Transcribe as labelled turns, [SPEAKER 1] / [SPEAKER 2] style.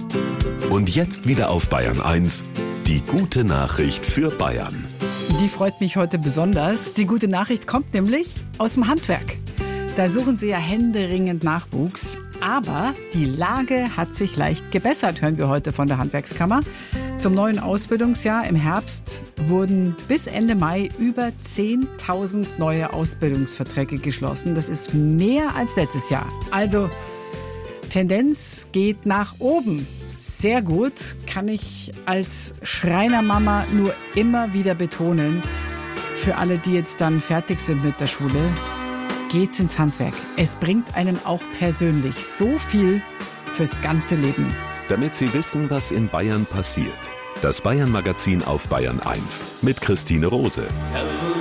[SPEAKER 1] Und jetzt wieder auf Bayern 1, die gute Nachricht für Bayern.
[SPEAKER 2] Die freut mich heute besonders. Die gute Nachricht kommt nämlich aus dem Handwerk. Da suchen sie ja händeringend Nachwuchs. Aber die Lage hat sich leicht gebessert, hören wir heute von der Handwerkskammer. Zum neuen Ausbildungsjahr im Herbst wurden bis Ende Mai über 10.000 neue Ausbildungsverträge geschlossen. Das ist mehr als letztes Jahr. Also Tendenz geht nach oben. Sehr gut, kann ich als Schreinermama nur immer wieder betonen. Für alle, die jetzt dann fertig sind mit der Schule, geht's ins Handwerk. Es bringt einen auch persönlich so viel fürs ganze Leben.
[SPEAKER 1] Damit Sie wissen, was in Bayern passiert. Das Bayern-Magazin auf Bayern 1 mit Christine Rose.